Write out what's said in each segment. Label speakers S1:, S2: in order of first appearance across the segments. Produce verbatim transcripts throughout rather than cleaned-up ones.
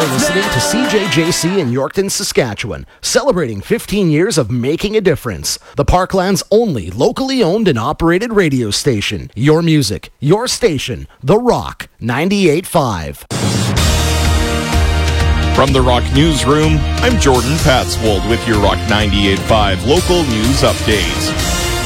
S1: listening to C J J C in Yorkton, Saskatchewan, celebrating fifteen years of making a difference. The Parkland's only locally owned and operated radio station. Your music, your station, The Rock ninety-eight point five.
S2: From the Rock Newsroom, I'm Jordan Patswold with your Rock ninety-eight point five local news updates.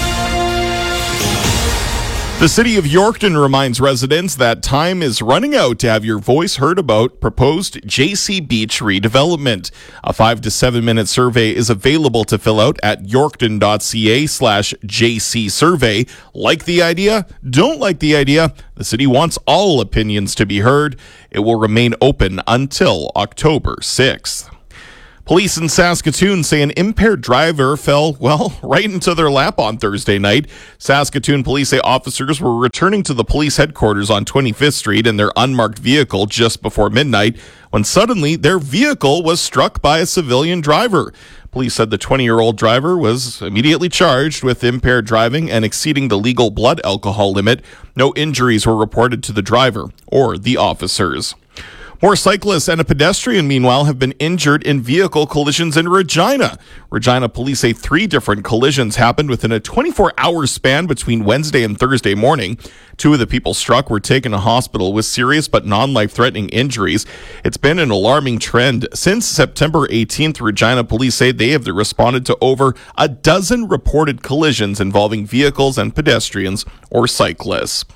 S2: The City of Yorkton reminds residents that time is running out to have your voice heard about proposed J C Beach redevelopment. A five to seven minute survey is available to fill out at yorkton.ca slash JC survey. Like the idea? Don't like the idea? The city wants all opinions to be heard. It will remain open until October sixth. Police in Saskatoon say an impaired driver fell, well, right into their lap on Thursday night. Saskatoon police say officers were returning to the police headquarters on twenty-fifth Street in their unmarked vehicle just before midnight when suddenly their vehicle was struck by a civilian driver. Police said the twenty-year-old driver was immediately charged with impaired driving and exceeding the legal blood alcohol limit. No injuries were reported to the driver or the officers. More cyclists and a pedestrian, meanwhile, have been injured in vehicle collisions in Regina. Regina police say three different collisions happened within a twenty-four hour span between Wednesday and Thursday morning. Two of the people struck were taken to hospital with serious but non-life-threatening injuries. It's been an alarming trend. Since September eighteenth, Regina police say they have responded to over a dozen reported collisions involving vehicles and pedestrians or cyclists.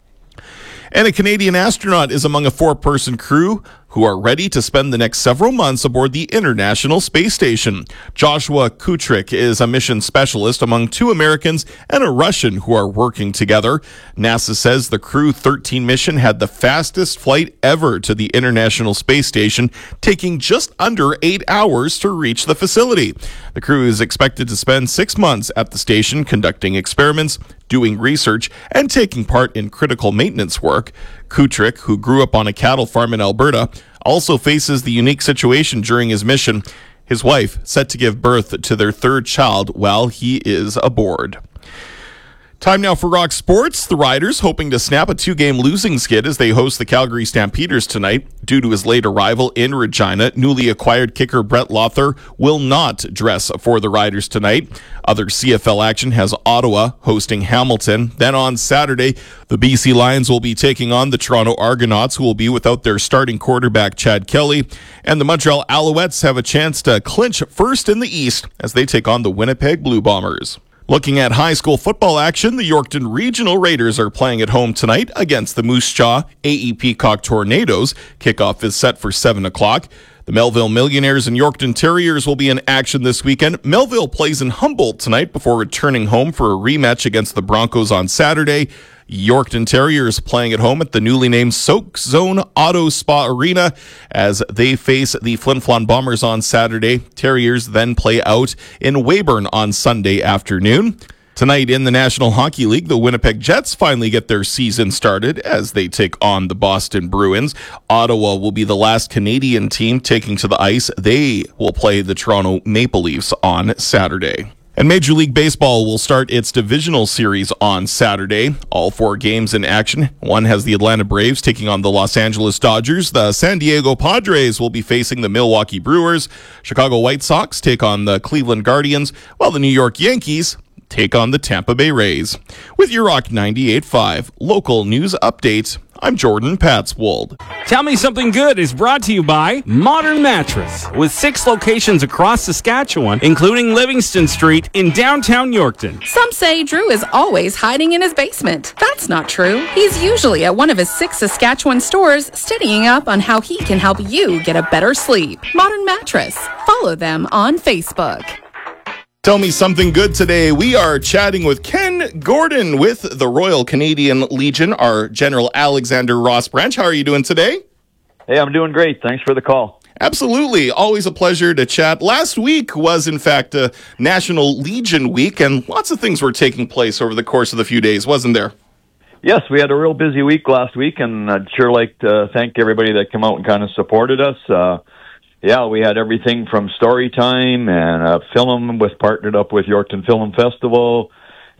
S2: And a Canadian astronaut is among a four-person crew who are ready to spend the next several months aboard the International Space Station. Joshua Kutryk is a mission specialist among two Americans and a Russian who are working together. NASA says the Crew thirteen mission had the fastest flight ever to the International Space Station, taking just under eight hours to reach the facility. The crew is expected to spend six months at the station conducting experiments, doing research, and taking part in critical maintenance work. Kutryk, who grew up on a cattle farm in Alberta, also faces the unique situation during his mission. His wife set to give birth to their third child while he is aboard. Time now for Rock Sports. The Riders hoping to snap a two-game losing skid as they host the Calgary Stampeders tonight. Due to his late arrival in Regina, newly acquired kicker Brett Lothar will not dress for the Riders tonight. Other C F L action has Ottawa hosting Hamilton. Then on Saturday, the B C Lions will be taking on the Toronto Argonauts, who will be without their starting quarterback Chad Kelly. And the Montreal Alouettes have a chance to clinch first in the East as they take on the Winnipeg Blue Bombers. Looking at high school football action, the Yorkton Regional Raiders are playing at home tonight against the Moose Jaw A E Peacock Tornadoes. Kickoff is set for seven o'clock. The Melville Millionaires and Yorkton Terriers will be in action this weekend. Melville plays in Humboldt tonight before returning home for a rematch against the Broncos on Saturday. Yorkton Terriers playing at home at the newly named Soak Zone Auto Spa Arena as they face the Flin Flon Bombers on Saturday. Terriers then play out in Weyburn on Sunday afternoon. Tonight in the National Hockey League, the Winnipeg Jets finally get their season started as they take on the Boston Bruins. Ottawa will be the last Canadian team taking to the ice. They will play the Toronto Maple Leafs on Saturday. And Major League Baseball will start its divisional series on Saturday. All four games in action. One has the Atlanta Braves taking on the Los Angeles Dodgers. The San Diego Padres will be facing the Milwaukee Brewers. Chicago White Sox take on the Cleveland Guardians, while the New York Yankees take on the Tampa Bay Rays. With your Rock ninety-eight point five local news updates, I'm Jordan Patswold.
S3: Tell Me Something Good is brought to you by Modern Mattress, with six locations across Saskatchewan, including Livingston Street in downtown Yorkton.
S4: Some say Drew is always hiding in his basement. That's not true. He's usually at one of his six Saskatchewan stores, studying up on how he can help you get a better sleep. Modern Mattress. Follow them on Facebook.
S2: Tell Me Something Good today. We are chatting with Ken Gordon with the Royal Canadian Legion, our General Alexander Ross Branch. How are you doing today?
S5: Hey, I'm doing great. Thanks for the call.
S2: Absolutely. Always a pleasure to chat. Last week was, in fact, a National Legion Week, and lots of things were taking place over the course of the few days, wasn't there?
S5: Yes, we had a real busy week last week, and I'd sure like to thank everybody that came out and kind of supported us. Uh, Yeah, we had everything from story time and a film with partnered up with Yorkton Film Festival.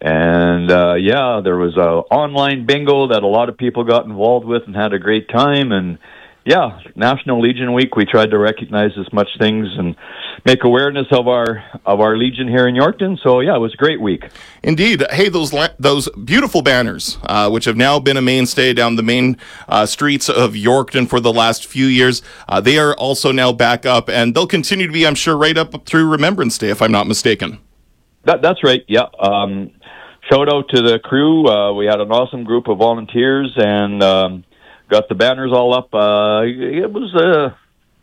S5: And, uh, yeah, there was a online bingo that a lot of people got involved with and had a great time. And yeah, National Legion Week, we tried to recognize as much things and make awareness of our of our Legion here in Yorkton. So, yeah, it was a great week.
S2: Indeed. Hey, those la- those beautiful banners, uh, which have now been a mainstay down the main uh, streets of Yorkton for the last few years, uh, they are also now back up, and they'll continue to be, I'm sure, right up through Remembrance Day, if I'm not mistaken.
S5: That, that's right, yeah. Um, shout out to the crew. Uh, we had an awesome group of volunteers, and um, got the banners all up. Uh, it was uh,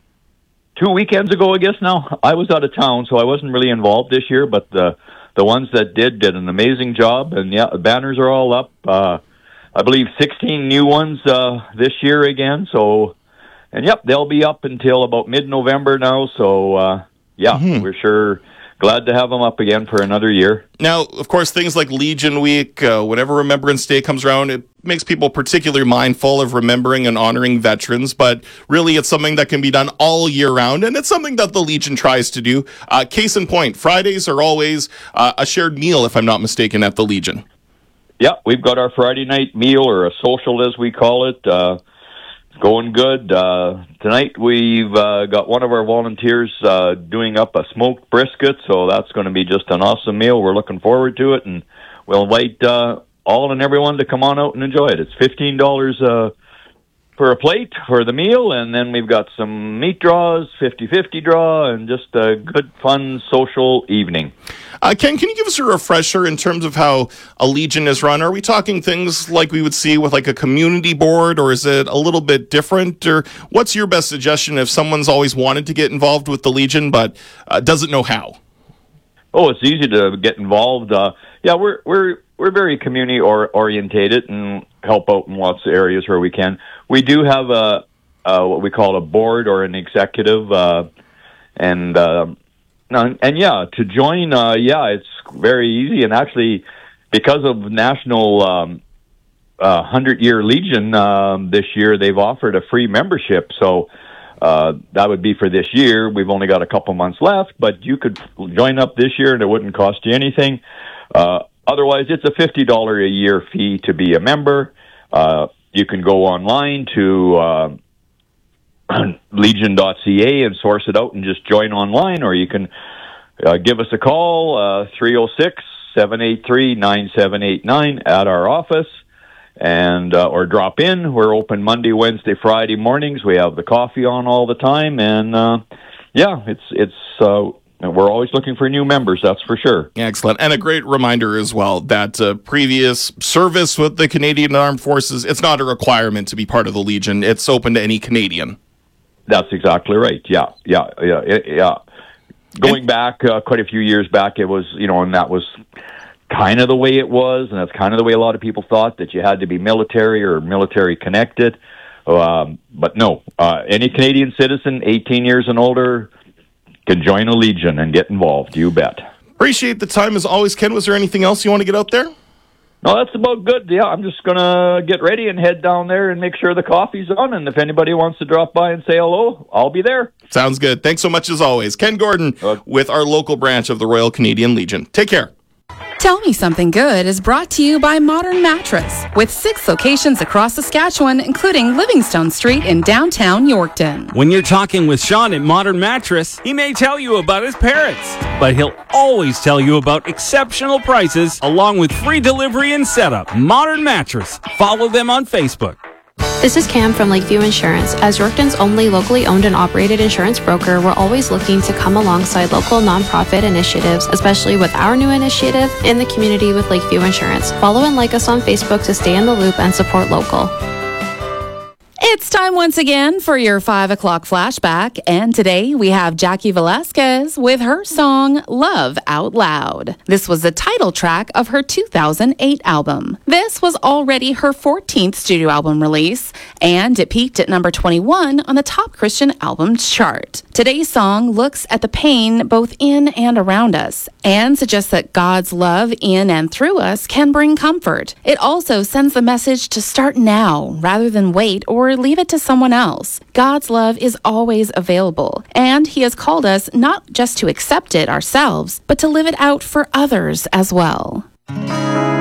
S5: two weekends ago, I guess now. I was out of town, so I wasn't really involved this year, but the the ones that did did an amazing job. And, yeah, the banners are all up. Uh, I believe sixteen new ones uh, this year again. So, and, yep, they'll be up until about mid-November now. So, uh, yeah, mm-hmm. we're sure glad to have them up again for another year.
S2: Now, of course, things like Legion Week, uh, whenever Remembrance Day comes around, it makes people particularly mindful of remembering and honoring veterans, but really it's something that can be done all year round, and it's something that the Legion tries to do. Uh, case in point, Fridays are always uh, a shared meal, if I'm not mistaken, at the Legion.
S5: Yeah, we've got our Friday night meal, or a social as we call it. Uh, it's going good. Uh, tonight we've uh, got one of our volunteers uh, doing up a smoked brisket, so that's going to be just an awesome meal. We're looking forward to it, and we'll invite uh, all and everyone to come on out and enjoy it. It's fifteen dollars uh, for a plate for the meal, and then we've got some meat draws, fifty-fifty draw, and just a good, fun, social evening.
S2: Uh, Ken, can you give us a refresher in terms of how a Legion is run? Are we talking things like we would see with like a community board, or is it a little bit different? Or what's your best suggestion if someone's always wanted to get involved with the Legion but uh, doesn't know how?
S5: Oh, it's easy to get involved. Uh, yeah, we're we're we're very community or orientated and help out in lots of areas where we can. We do have a, a what we call a board or an executive, uh, and. Uh, And, and yeah, to join, uh, yeah, it's very easy. And actually, because of National um, uh, hundred-Year Legion um, this year, they've offered a free membership. So uh, that would be for this year. We've only got a couple months left, but you could join up this year, and it wouldn't cost you anything. Uh, otherwise, it's a fifty dollars a year fee to be a member. Uh, you can go online to Uh, legion dot c a and source it out and just join online, or you can uh, give us a call, uh, three oh six, seven eight three, nine seven eight nine at our office, and uh, or drop in. We're open Monday, Wednesday, Friday mornings. We have the coffee on all the time, and uh, yeah, it's it's uh, we're always looking for new members, that's for sure.
S2: Excellent. And a great reminder as well that uh, previous service with the Canadian Armed Forces, it's not a requirement to be part of the Legion. It's open to any Canadian.
S5: That's exactly right. Yeah, yeah, yeah, yeah. Going back uh, quite a few years back, it was, you know, and that was kind of the way it was, and that's kind of the way a lot of people thought, that you had to be military or military connected. Um, but no, uh, any Canadian citizen, eighteen years and older, can join a Legion and get involved. You bet.
S2: Appreciate the time as always, Ken. Was there anything else you want to get out there?
S5: No, that's about good. Yeah, I'm just going to get ready and head down there and make sure the coffee's on. And if anybody wants to drop by and say hello, I'll be there.
S2: Sounds good. Thanks so much as always. Ken Gordon uh, with our local branch of the Royal Canadian Legion. Take care.
S4: Tell Me Something Good is brought to you by Modern Mattress, with six locations across Saskatchewan, including Livingstone Street in downtown Yorkton.
S3: When you're talking with Sean at Modern Mattress, he may tell you about his parrots, but he'll always tell you about exceptional prices along with free delivery and setup. Modern Mattress. Follow them on Facebook.
S6: This is Cam from Lakeview Insurance. As Yorkton's only locally owned and operated insurance broker, we're always looking to come alongside local nonprofit initiatives, especially with our new initiative in the community with Lakeview Insurance. Follow and like us on Facebook to stay in the loop and support local.
S4: It's time once again for your five o'clock flashback, and today we have Jackie Velasquez with her song Love Out Loud. This was the title track of her two thousand eight album. This was already her fourteenth studio album release, and it peaked at number twenty-one on the Top Christian Albums chart. Today's song looks at the pain both in and around us, and suggests that God's love in and through us can bring comfort. It also sends the message to start now rather than wait or leave it to someone else. God's love is always available, and He has called us not just to accept it ourselves, but to live it out for others as well.